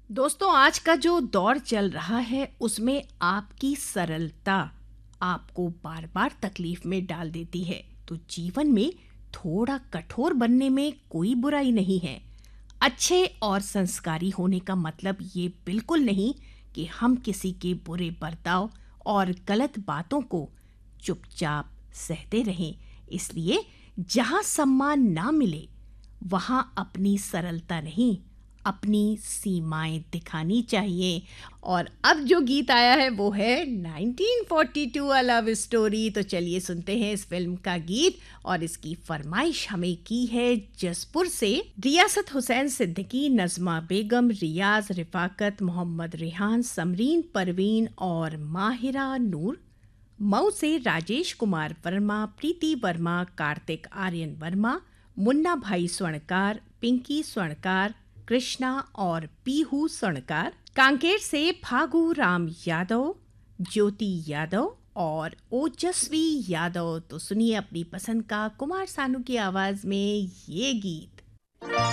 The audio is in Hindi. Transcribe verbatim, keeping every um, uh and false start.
दोस्तों, आज का जो दौर चल रहा है उसमें आपकी सरलता आपको बार बार तकलीफ में डाल देती है। तो जीवन में थोड़ा कठोर बनने में कोई बुराई नहीं है। अच्छे और संस्कारी होने का मतलब ये बिल्कुल नहीं कि हम किसी के बुरे बर्ताव और गलत बातों को चुपचाप सहते रहें। इसलिए जहाँ सम्मान ना मिले वहाँ अपनी सरलता नहीं, अपनी सीमाएं दिखानी चाहिए। और अब जो गीत आया है वो है nineteen forty to a love story. तो चलिए सुनते हैं इस फिल्म का गीत। और इसकी फरमाइश हमें की है जसपुर से रियासत हुसैन सिद्दीकी, नज़मा बेगम, रियाज, रिफाकत, मोहम्मद रिहान, समरीन परवीन और माहिरा नूर। मऊ से राजेश कुमार वर्मा, प्रीति वर्मा, कार्तिक आर्यन वर्मा, मुन्ना भाई स्वर्णकार, पिंकी स्वर्णकार, कृष्णा और पीहू स्वर्णकार। कांकेर से फागू राम यादव, ज्योति यादव और ओजस्वी यादव। तो सुनिए अपनी पसंद का कुमार सानू की आवाज में ये गीत।